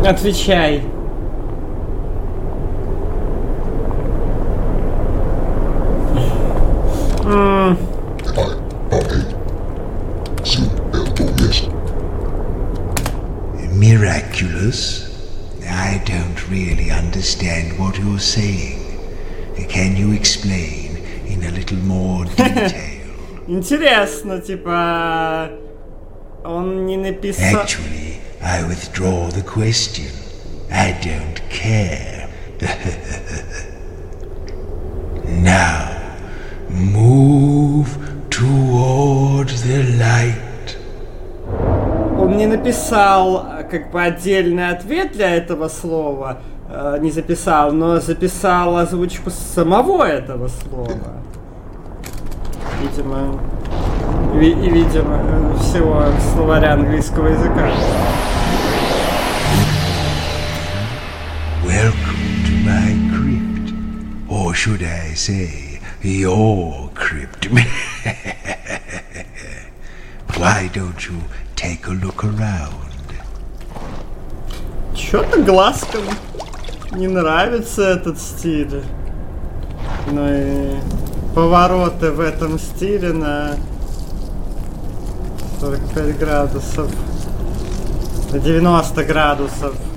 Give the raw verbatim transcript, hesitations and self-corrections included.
Отвечай. М- Miraculous? I don't really understand what you're saying. Can you explain in a little more detail? Интересно, типа... Он не написал... Actually, I withdraw the question. I don't care. Now, move toward the light. Он не написал как бы отдельный ответ для этого слова, э, не записал, но записал озвучку самого этого слова. Видимо, ви- и, видимо, всего словаря английского языка. Welcome to my crypt. Or should I say, your crypt. Why don't you take a look around? Чё-то глазкам не нравится этот стиль. Ну и повороты в этом стиле на сорок пять градусов, на девяносто градусов.